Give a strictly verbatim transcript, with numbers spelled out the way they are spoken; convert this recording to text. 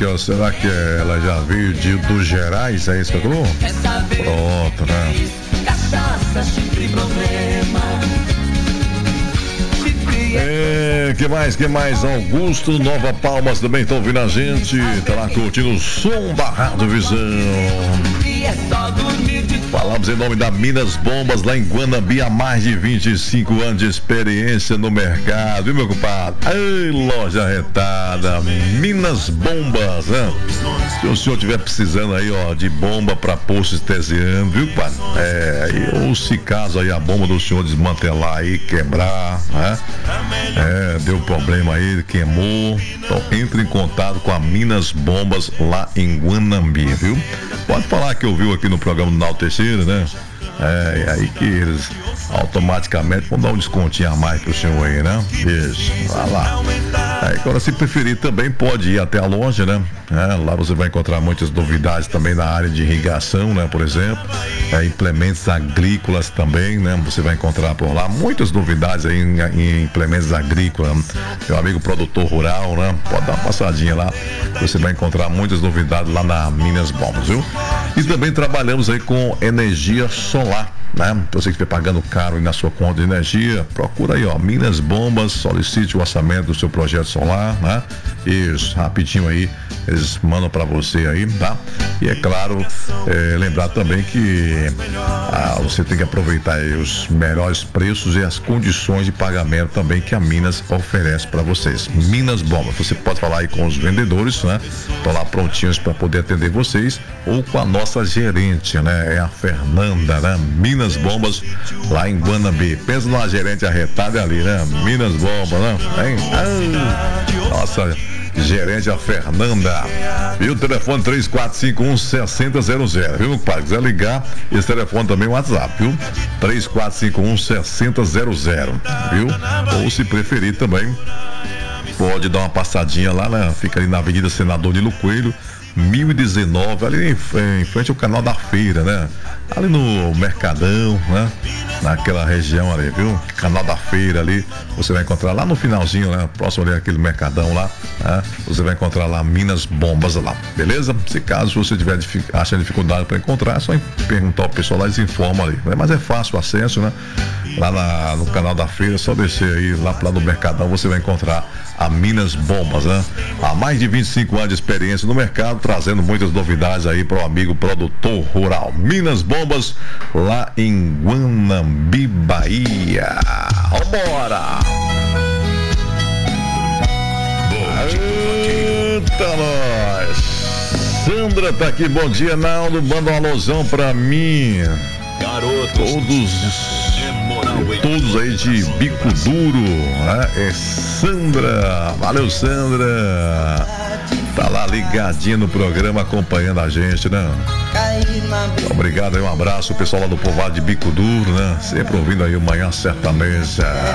aqui, ó. Será que ela já veio de, dos Gerais? É isso que eu falou? Pronto, né? É, que mais, que mais? Augusto, Nova Palmas também estão ouvindo a gente. Tá lá curtindo o som da Rádio Visão. Falamos em nome da Minas Bombas, lá em Guanambi, há mais de vinte e cinco anos de experiência no mercado, viu, meu compadre? Ai, loja retada, Minas Bombas, né? Se o senhor estiver precisando aí, ó, de bomba para poço artesiano, viu, compadre? É, ou se caso aí a bomba do senhor desmantelar aí, quebrar, né? É, deu problema aí, queimou. Então entre em contato com a Minas Bombas lá em Guanambi, viu? Pode falar que ouviu aqui no programa do Naldo Teixeira, né? É, e aí que eles automaticamente vão dar um descontinho a mais pro senhor aí, né? Isso, vai lá. Aí, agora, se preferir, também pode ir até a loja, né? É, lá você vai encontrar muitas novidades também na área de irrigação, né? Por exemplo, é, implementos agrícolas também, né? Você vai encontrar por lá muitas novidades aí em, em implementos agrícolas. Meu amigo produtor rural, né? Pode dar uma passadinha lá. Você vai encontrar muitas novidades lá na Minas Bombas, viu? E também trabalhamos aí com energia solar, né? Você que estiver pagando caro aí na sua conta de energia, procura aí, ó, Minas Bombas, solicite o orçamento do seu projeto solar, né? Isso, rapidinho aí, eles mandam pra você aí, tá? E é claro, é, lembrar também que ah, você tem que aproveitar aí os melhores preços e as condições de pagamento também que a Minas oferece para vocês. Minas Bombas, você pode falar aí com os vendedores, né? Estão lá prontinhos para poder atender vocês, ou com a nossa gerente, né? É a Fernanda, né? Minas Bombas, lá em Guanambi. Pensa numa gerente arretada ali, né? Minas Bombas, né? Hein? Ah, nossa gerente, a Fernanda. E o telefone três quatro cinco um, seis zero zero zero, viu, pai? Quiser ligar, esse telefone também é o WhatsApp, viu? três quatro cinco um, seis zero zero zero, viu? Ou se preferir também, pode dar uma passadinha lá, né? Fica ali na Avenida Senador Nilo Coelho, mil e dezenove, ali em, em frente ao canal da feira, né? Ali no Mercadão, né? Naquela região ali, viu? Canal da feira ali, você vai encontrar lá no finalzinho, né? Próximo ali aquele Mercadão lá, né? Você vai encontrar lá Minas Bombas lá, beleza? Se caso você tiver achando dificuldade para encontrar, é só perguntar ao pessoal lá, eles informam ali, né? Mas é fácil o acesso, né? Lá na, no canal da feira, é só descer aí, lá para lá no Mercadão, você vai encontrar a Minas Bombas, né? Há mais de vinte e cinco anos de experiência no mercado, trazendo muitas novidades aí para o amigo produtor rural. Minas Bombas, lá em Guanambi, Bahia. Vambora! Eita, nós! Sandra tá aqui, bom dia, Naldo, manda um alusão pra mim. Garotos, todos todos aí de Bico Duro, né? É Sandra, valeu, Sandra, tá lá ligadinha no programa, acompanhando a gente, né? Obrigado aí, um abraço, pessoal lá do povoado de Bico Duro, né? Sempre ouvindo aí o Manhã Sertaneja.